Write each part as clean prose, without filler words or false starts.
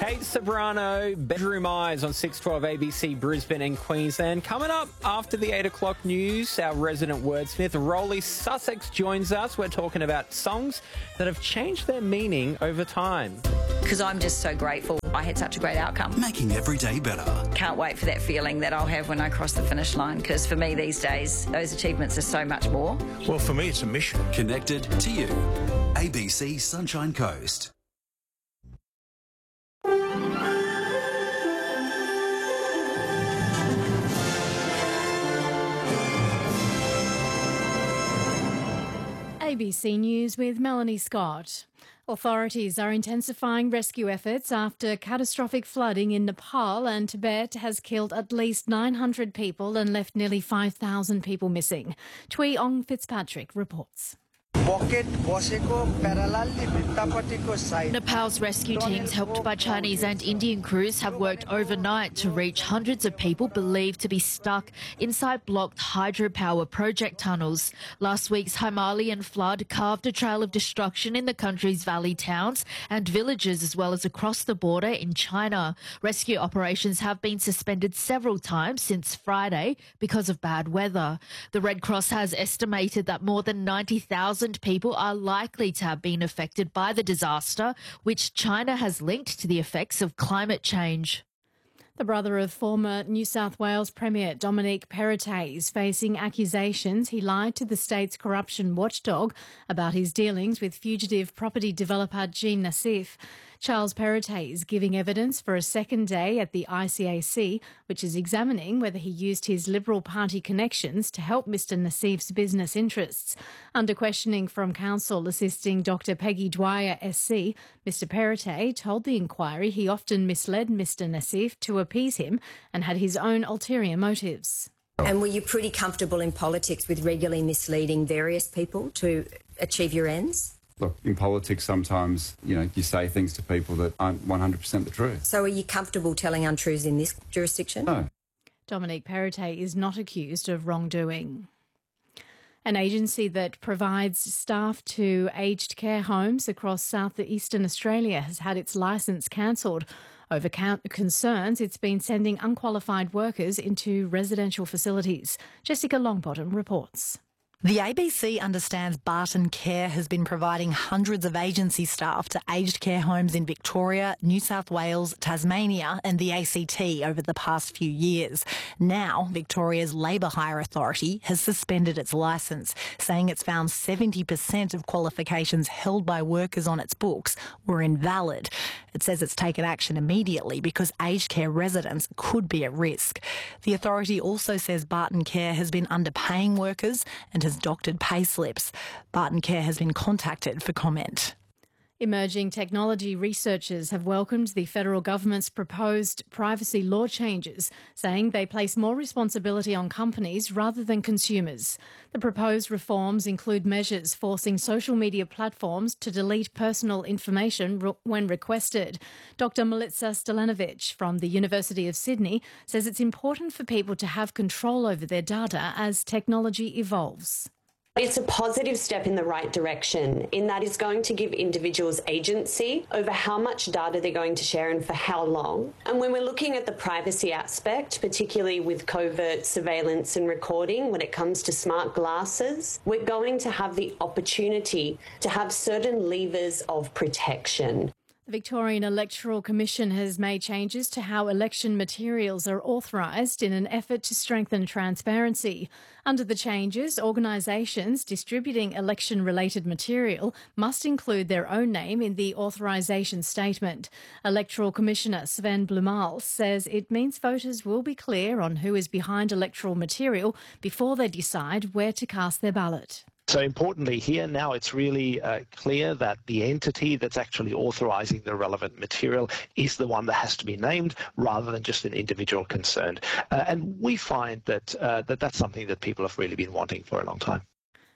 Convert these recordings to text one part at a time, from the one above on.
Kate Ceberano, Bedroom Eyes on 612 ABC Brisbane and Queensland. Coming up after the 8 o'clock news, our resident wordsmith, Rolly Sussex, joins us. We're talking about songs that have changed their meaning over time. Because I'm just so grateful I had such a great outcome. Making every day better. Can't wait for that feeling that I'll have when I cross the finish line, because for me these days, those achievements are so much more. Well, for me, it's a mission. Connected to you. ABC Sunshine Coast. ABC News with Melanie Scott. Authorities are intensifying rescue efforts after catastrophic flooding in Nepal and Tibet has killed at least 900 people and left nearly 5,000 people missing. Tui Ong Fitzpatrick reports. Nepal's rescue teams, helped by Chinese and Indian crews, have worked overnight to reach hundreds of people believed to be stuck inside blocked hydropower project tunnels. Last week's Himalayan flood carved a trail of destruction in the country's valley towns and villages, as well as across the border in China. Rescue operations have been suspended several times since Friday because of bad weather. The Red Cross has estimated that more than 90,000 people are likely to have been affected by the disaster, which China has linked to the effects of climate change. The brother of former New South Wales Premier Dominic Perrottet is facing accusations he lied to the state's corruption watchdog about his dealings with fugitive property developer Jean Nassif. Charles Perrottet is giving evidence for a second day at the ICAC, which is examining whether he used his Liberal Party connections to help Mr Nassif's business interests. Under questioning from counsel assisting Dr Peggy Dwyer SC, Mr Perrottet told the inquiry he often misled Mr Nassif to appease him and had his own ulterior motives. And were you pretty comfortable in politics with regularly misleading various people to achieve your ends? Look, in politics sometimes, you say things to people that aren't 100% the truth. So are you comfortable telling untruths in this jurisdiction? No. Dominic Perrottet is not accused of wrongdoing. An agency that provides staff to aged care homes across south-eastern Australia has had its licence cancelled over concerns it's been sending unqualified workers into residential facilities. Jessica Longbottom reports. The ABC understands Barton Care has been providing hundreds of agency staff to aged care homes in Victoria, New South Wales, Tasmania and the ACT over the past few years. Now, Victoria's Labour Hire Authority has suspended its licence, saying it's found 70% of qualifications held by workers on its books were invalid. It says it's taken action immediately because aged care residents could be at risk. The authority also says Barton Care has been underpaying workers and has doctored pay slips. Barton Care has been contacted for comment. Emerging technology researchers have welcomed the federal government's proposed privacy law changes, saying they place more responsibility on companies rather than consumers. The proposed reforms include measures forcing social media platforms to delete personal information when requested. Dr Milica Stelenovic from the University of Sydney says it's important for people to have control over their data as technology evolves. It's a positive step in the right direction in that it's going to give individuals agency over how much data they're going to share and for how long. And when we're looking at the privacy aspect, particularly with covert surveillance and recording, when it comes to smart glasses, we're going to have the opportunity to have certain levers of protection. The Victorian Electoral Commission has made changes to how election materials are authorised in an effort to strengthen transparency. Under the changes, organisations distributing election-related material must include their own name in the authorisation statement. Electoral Commissioner Sven Blumal says it means voters will be clear on who is behind electoral material before they decide where to cast their ballot. So importantly here now it's really clear that the entity that's actually authorising the relevant material is the one that has to be named rather than just an individual concerned. And we find that that's something that people have really been wanting for a long time.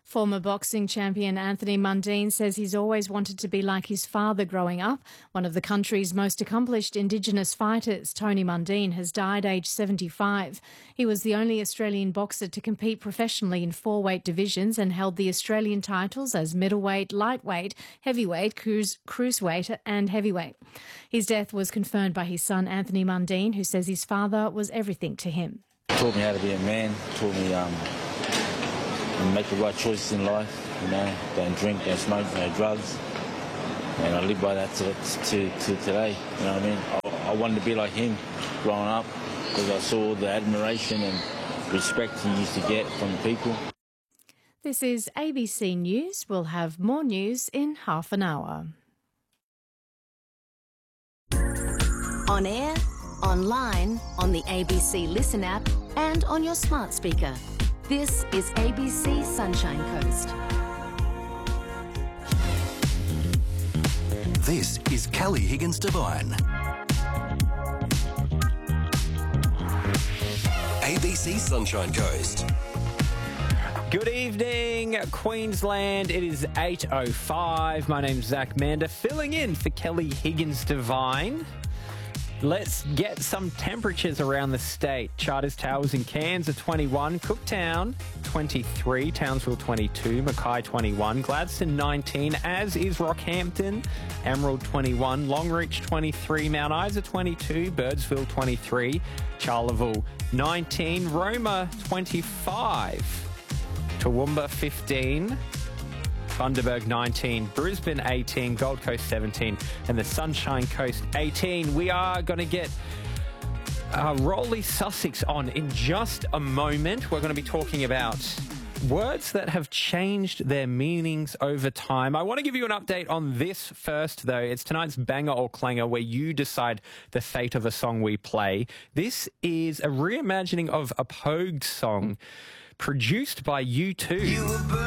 Former boxing champion Anthony Mundine says he's always wanted to be like his father growing up. One of the country's most accomplished Indigenous fighters, Tony Mundine, has died aged 75. He was the only Australian boxer to compete professionally in 4 weight divisions and held the Australian titles as middleweight, lightweight, heavyweight, cruiserweight and heavyweight. His death was confirmed by his son Anthony Mundine, who says his father was everything to him. Taught me how to be a man, taught me make the right choices in life, don't drink, don't smoke, no drugs. And I live by that to today, you know what I mean? I wanted to be like him growing up because I saw the admiration and respect he used to get from people. This is ABC News. We'll have more news in half an hour. On air, online, on the ABC Listen app and on your smart speaker. This is ABC Sunshine Coast. This is Kelly Higgins-Devine. ABC Sunshine Coast. Good evening, Queensland. It is 8:05. My name's Zach Mander, filling in for Kelly Higgins-Devine. Let's get some temperatures around the state. Charters Towers and Cairns are 21, Cooktown 23, Townsville 22, Mackay 21, Gladstone 19, as is Rockhampton, Emerald 21, Longreach 23, Mount Isa 22, Birdsville 23, Charleville 19, Roma 25, Toowoomba 15, Bundaberg 19, Brisbane 18, Gold Coast 17, and the Sunshine Coast 18. We are going to get Rolly Sussex on in just a moment. We're going to be talking about words that have changed their meanings over time. I want to give you an update on this first, though. It's tonight's Banger or Clanger, where you decide the fate of a song we play. This is a reimagining of a Pogue song produced by U2.